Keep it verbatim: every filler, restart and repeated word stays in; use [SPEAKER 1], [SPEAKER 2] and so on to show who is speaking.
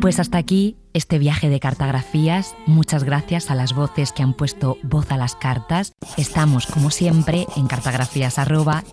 [SPEAKER 1] Pues hasta aquí este viaje de cartografías. Muchas gracias a las voces que han puesto voz a las cartas. Estamos, como siempre, en cartografías arroba